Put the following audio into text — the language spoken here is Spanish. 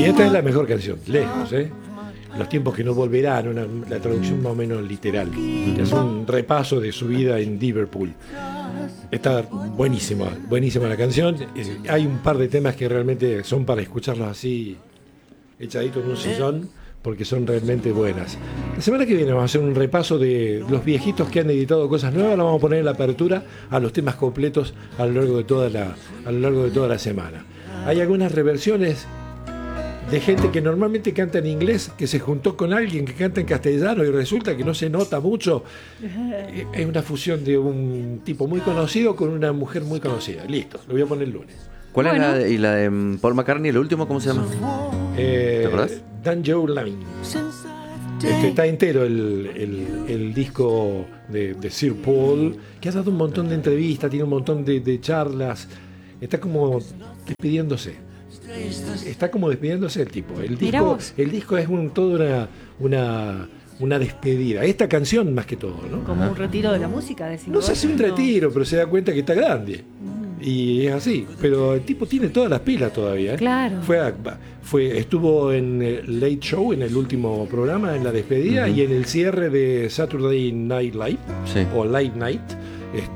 Y esta es la mejor canción, lejos, Los tiempos que no volverán, la traducción más o menos literal. Es un repaso de su vida en Liverpool. Está buenísima la canción. Hay un par de temas que realmente son para escucharlos así, echaditos en un sillón, porque son realmente buenas. La semana que viene vamos a hacer un repaso de los viejitos que han editado cosas nuevas. La vamos a poner en la apertura a los temas completos a lo largo de toda la semana. Hay algunas reversiones de gente que normalmente canta en inglés, que se juntó con alguien que canta en castellano y resulta que no se nota mucho. Es una fusión de un tipo muy conocido con una mujer muy conocida. Listo, lo voy a poner el lunes. ¿Cuál es la de Paul McCartney, el último, cómo se llama? ¿Te acordás? Dan Joe Line. Está entero el disco de Sir Paul, que ha dado un montón de entrevistas, tiene un montón de charlas. Está como despidiéndose. El tipo. El disco es toda una despedida. Esta canción más que todo, ¿no? Como un retiro de la música, decimos. No se hace un retiro, pero se da cuenta que está grande. Y es así. Pero el tipo tiene todas las pilas todavía. Claro. Estuvo en el Late Show, en el último programa, en la despedida, y en el cierre de Saturday Night Live, o Late Night.